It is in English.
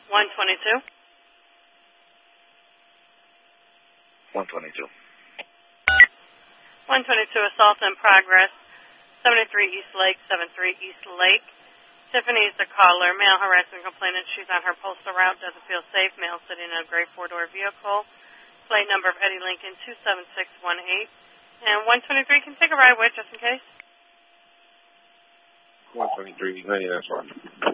122. 122. 122, assault in progress. 73 East Lake, 73 East Lake. Tiffany is the caller. Male harassment complainant. She's on her postal route. Doesn't feel safe. Male sitting in a gray four-door vehicle. Plate number of Eddie Lincoln 27618. And 123 can take a ride with just in case. 123, hey, that's right.